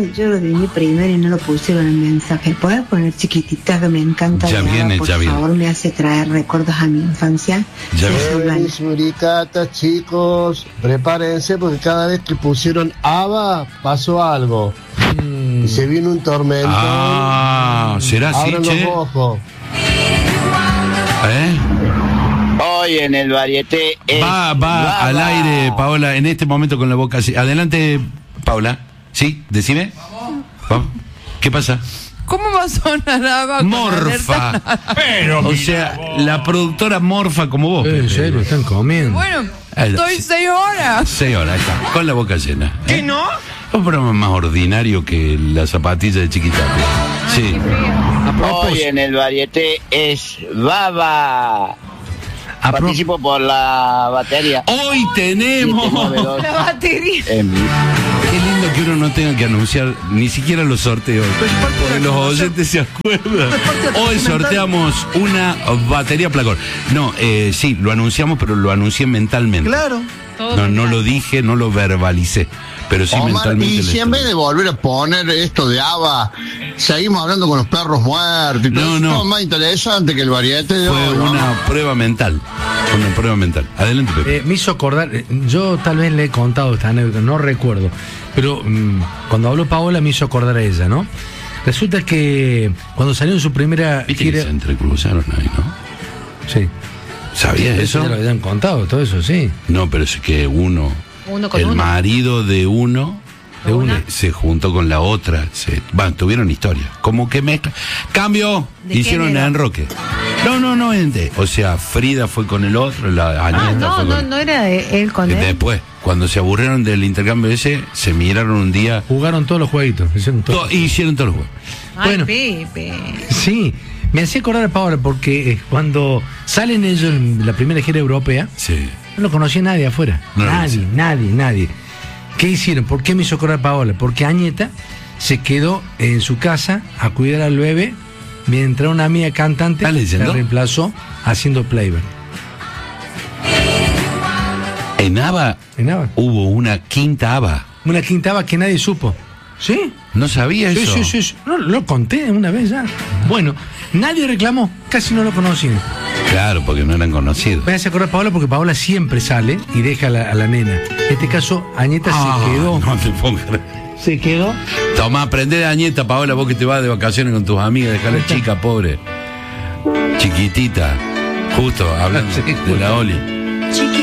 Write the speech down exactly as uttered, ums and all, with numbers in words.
yo lo di primero y no lo pusieron en el mensaje. ¿Puedes poner Chiquitita, que me encanta? Ya de viene, Ava, por ya viene. Por favor, me hace traer recuerdos a mi infancia. Ya viene. Suricata, chicos, prepárense porque cada vez que pusieron Ava pasó algo. Mm. Y se vino un tormento. Ah, ¿será así, Abran che? los ojos. ¿Eh? Hoy en el varieté es Va, va baba. al aire, Paola, en este momento con la boca así. Adelante, Paula. ¿Sí? Decime. Vamos. ¿Qué pasa? ¿Cómo va a sonar Ava con Morfa. alerta? Pero, O sea, la productora morfa como vos. ¿En Pepe. serio? ¿Están comiendo? Bueno, Ahí estoy está. seis horas. Seis horas, ahí está, con la boca llena. ¿qué ¿eh? no? Un programa más ordinario que la zapatilla de Chiquita. Sí. A Hoy propósito, en el varieté es baba. a pro- Participo por la batería. Hoy tenemos. La batería. En mi- Qué lindo que uno no tenga que anunciar ni siquiera los sorteos. Porque los oyentes se acuerdan. Hoy sorteamos una batería Placor. No, eh, sí, lo anunciamos, pero lo anuncié mentalmente. Claro. No, no lo dije, no lo verbalicé. Pero sí Omar, mentalmente. y lo si en estoy. vez de volver a poner esto de Ava, seguimos hablando con los perros muertos y todo No, eso, no. es más interesante que el variete de Fue hoy, ¿no? una prueba mental. Fue una prueba mental. Adelante, Pepe. eh, me hizo acordar, eh, yo tal vez le he contado esta anécdota, no recuerdo, pero mm, cuando habló Paola me hizo acordar a ella, ¿no? Resulta que cuando salió en su primera Viste que gira... se entrecruzaron ahí, ¿no? Sí. ¿Sabías eso? Ya lo habían contado, todo eso, sí. No, pero es que uno, Uno con el uno. marido de uno, ¿De una? eh, se juntó con la otra. Se, bueno, tuvieron historia. Como que mezcla. Cambio, ¿De hicieron quién el era? enroque. No, no, no, ente. O sea, Frida fue con el otro, la Añeta Ah, no, fue no, con... no era de él con Y él. después, cuando se aburrieron del intercambio ese, se miraron un día Jugaron todos los jueguitos. Hicieron todo. to- y hicieron todos los juegos. Ay, Bueno. Pepe. Sí, me hacía acordar a Paola porque eh, cuando salen ellos en la primera gira europea, Sí. no lo conocía nadie afuera. No lo nadie, conocía. nadie, nadie. ¿Qué hicieron? ¿Por qué me hizo acordar a Paola? Porque Añeta se quedó en su casa a cuidar al bebé mientras una amiga cantante ¿Estás leyendo? la reemplazó haciendo playback. En ABBA ¿En nada? hubo una quinta ABBA. Una quintaba que nadie supo. ¿Sí? ¿No sabía Sí, eso? sí, sí, sí. No, lo conté una vez ya. Bueno, nadie reclamó, casi no lo conocían. Claro, porque no eran conocidos. Me hace acordar a Paola porque Paola siempre sale y deja a la, a la nena. En este caso, Añeta Ah, se quedó. No te pongas. Se quedó. Toma, aprende de Añeta, Paola, vos que te vas de vacaciones con tus amigas, dejala chica, pobre. Chiquitita. Justo, hablando Sí, de la Oli.